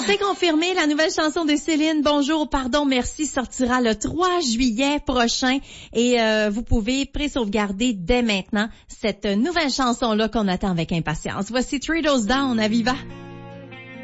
C'est confirmé, la nouvelle chanson de Céline, Bonjour, pardon, merci, sortira le 3 juillet prochain et vous pouvez pré-sauvegarder dès maintenant cette nouvelle chanson-là qu'on attend avec impatience. Voici Three Doors Down à Viva.